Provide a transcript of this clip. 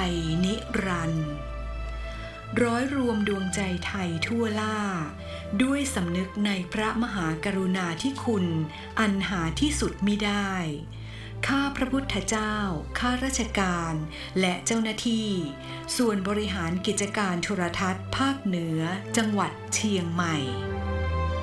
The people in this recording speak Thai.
ยนิรันดร์ร้อยรวมดวงใจไทยทั่วล่าด้วยสำนึกในพระมหากรุณาธิคุณอันหาที่สุดมิได้ข้าพระพุทธเจ้าข้าราชการและเจ้าหน้าที่ส่วนบริหารกิจการโทรทัศน์ภาคเหนือจังหวัดเชียงใหม่